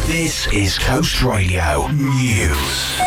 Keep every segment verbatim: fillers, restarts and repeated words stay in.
This is Coast Radio News.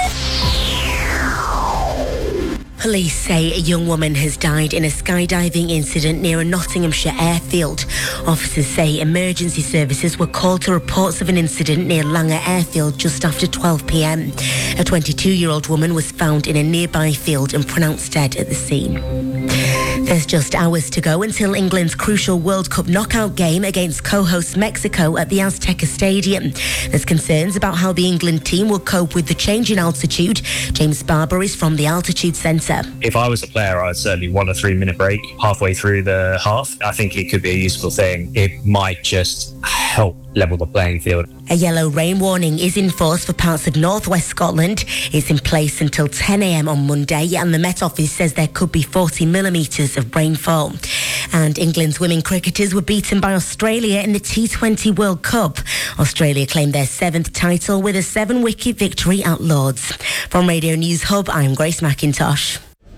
Police say a young woman has died in a skydiving incident near a Nottinghamshire airfield. Officers say emergency services were called to reports of an incident near Langer Airfield just after twelve p.m. A twenty-two-year-old woman was found in a nearby field and pronounced dead at the scene. There's just hours to go until England's crucial World Cup knockout game against co-host Mexico at the Azteca Stadium. There's concerns about how the England team will cope with the change in altitude. James Barber is from the Altitude Centre. If I was a player, I'd certainly want a three-minute break halfway through the half. I think it could be a useful thing. It might just help level the playing field. A yellow rain warning is in force for parts of northwest Scotland. It's in place until ten a.m. on Monday, and the Met Office says there could be forty millimetres of rainfall. And England's women cricketers were beaten by Australia in the T twenty World Cup. Australia claimed their seventh title with a seven-wicket victory at Lords. From Radio News Hub, I'm Grace McIntosh.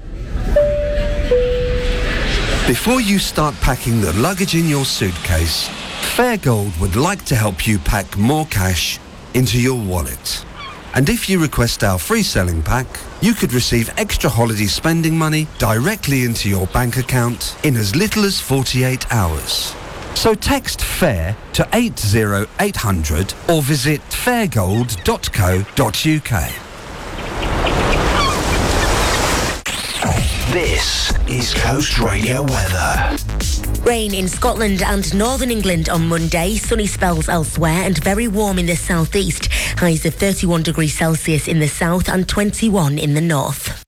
Before you start packing the luggage in your suitcase, Fairgold would like to help you pack more cash into your wallet. And if you request our free selling pack, you could receive extra holiday spending money directly into your bank account in as little as forty-eight hours. So text FAIR to eight zero eight hundred or visit fairgold dot co dot uk. This is Coast Radio weather. Rain in Scotland and northern England on Monday, sunny spells elsewhere and very warm in the southeast. Highs of thirty-one degrees Celsius in the south and twenty-one in the north.